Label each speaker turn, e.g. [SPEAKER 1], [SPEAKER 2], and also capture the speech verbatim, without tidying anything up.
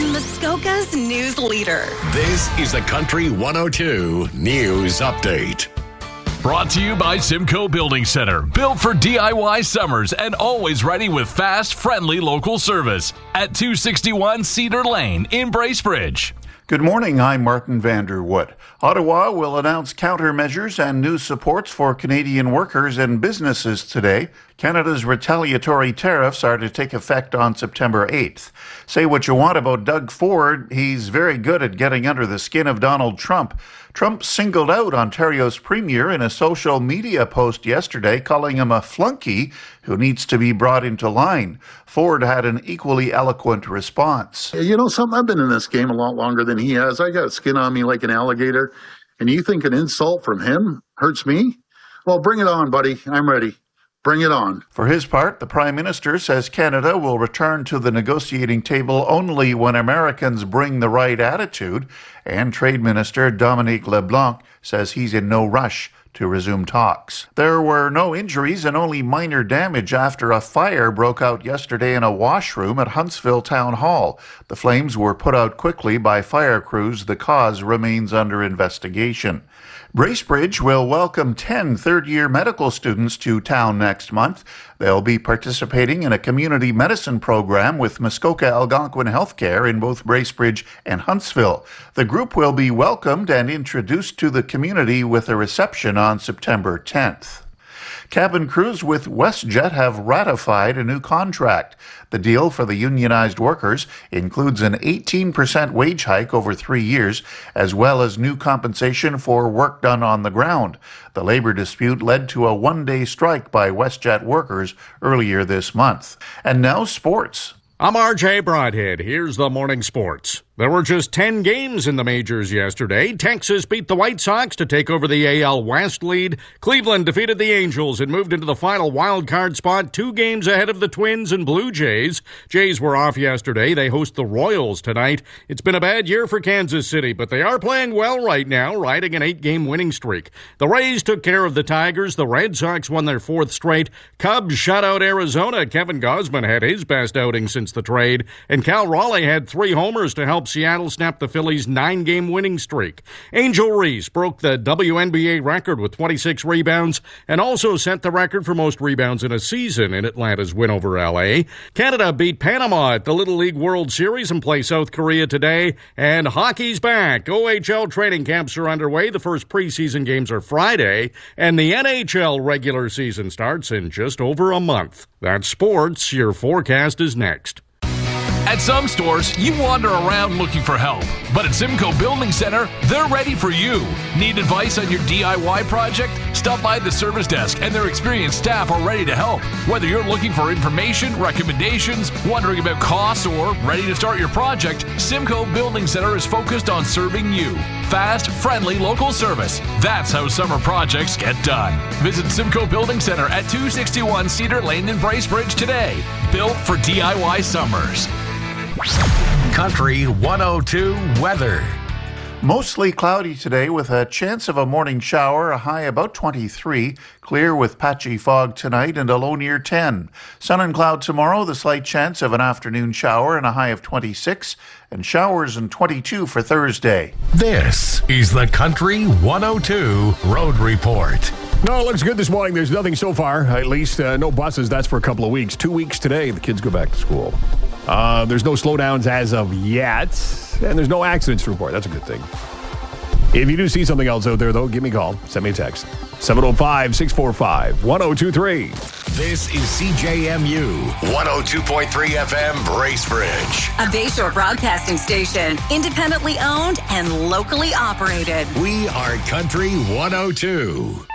[SPEAKER 1] Muskoka's news leader.
[SPEAKER 2] This is the Country one oh two News Update.
[SPEAKER 3] Brought to you by Simcoe Building Center. Built for D I Y summers and always ready with fast, friendly local service. At two sixty-one Cedar Lane in Bracebridge.
[SPEAKER 4] Good morning, I'm Martin Vanderwood. Ottawa will announce countermeasures and new supports for Canadian workers and businesses today. Canada's retaliatory tariffs are to take effect on September eighth. Say what you want about Doug Ford, he's very good at getting under the skin of Donald Trump. Trump singled out Ontario's premier in a social media post yesterday, calling him a flunky who needs to be brought into line. Ford had an equally eloquent response.
[SPEAKER 5] You know something? I've been in this game a lot longer than he has. I got skin on me like an alligator. And you think an insult from him hurts me? Well, bring it on, buddy. I'm ready. Bring it on.
[SPEAKER 4] For his part, the Prime Minister says Canada will return to the negotiating table only when Americans bring the right attitude, and Trade Minister Dominique LeBlanc says he's in no rush to resume talks. There were no injuries and only minor damage after a fire broke out yesterday in a washroom at Huntsville Town Hall. The flames were put out quickly by fire crews. The cause remains under investigation. Bracebridge will welcome ten third-year medical students to town next month. They'll be participating in a community medicine program with Muskoka Algonquin Healthcare in both Bracebridge and Huntsville. The group will be welcomed and introduced to the community with a reception on September tenth. Cabin crews with WestJet have ratified a new contract. The deal for the unionized workers includes an eighteen percent wage hike over three years, as well as new compensation for work done on the ground. The labor dispute led to a one-day strike by WestJet workers earlier this month. And now sports.
[SPEAKER 6] I'm R J Broadhead. Here's the morning sports. There were just ten games in the majors yesterday. Texas beat the White Sox to take over the A L West lead. Cleveland defeated the Angels and moved into the final wild card spot, two games ahead of the Twins and Blue Jays. Jays were off yesterday. They host the Royals tonight. It's been a bad year for Kansas City, but they are playing well right now, riding an eight-game winning streak. The Rays took care of the Tigers. The Red Sox won their fourth straight. Cubs shut out Arizona. Kevin Gausman had his best outing since the trade, and Cal Raleigh had three homers to help Seattle snap the Phillies' nine-game winning streak. Angel Reese broke the W N B A record with twenty-six rebounds and also set the record for most rebounds in a season in Atlanta's win over L A. Canada beat Panama at the Little League World Series and play South Korea today. And hockey's back. O H L training camps are underway. The first preseason games are Friday, and the N H L regular season starts in just over a month. That's sports. Your forecast is next.
[SPEAKER 3] At some stores, you wander around looking for help. But at Simcoe Building Center, they're ready for you. Need advice on your D I Y project? Stop by the service desk and their experienced staff are ready to help. Whether you're looking for information, recommendations, wondering about costs, or ready to start your project, Simcoe Building Center is focused on serving you. Fast, friendly, local service. That's how summer projects get done. Visit Simcoe Building Center at two sixty-one Cedar Lane in Bracebridge today. Built for D I Y summers.
[SPEAKER 2] Country one oh two weather.
[SPEAKER 4] Mostly cloudy today with a chance of a morning shower, a high about twenty-three. Clear with patchy fog tonight and a low near ten. Sun and cloud tomorrow, the slight chance of an afternoon shower and a high of twenty-six. And showers and twenty-two for Thursday.
[SPEAKER 2] This is the Country one oh two Road Report.
[SPEAKER 7] No, it looks good this morning. There's nothing so far, at least uh, no buses. That's for a couple of weeks. Two weeks today, the kids go back to school. Uh, there's no slowdowns as of yet, and there's no accidents to report. That's a good thing. If you do see something else out there, though, give me a call. Send me a text. seven oh five, six four five, one oh two three.
[SPEAKER 2] This is C J M U one oh two point three F M Bracebridge.
[SPEAKER 1] A Bayshore broadcasting station, independently owned and locally operated.
[SPEAKER 2] We are Country one oh two.